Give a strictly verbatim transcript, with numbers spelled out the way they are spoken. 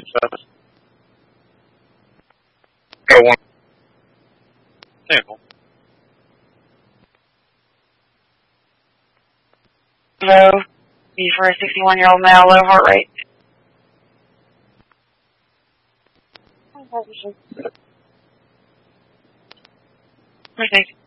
seven. Go one. Sample. Low. B for a sixty-one-year-old male, low heart rate. Mercedes.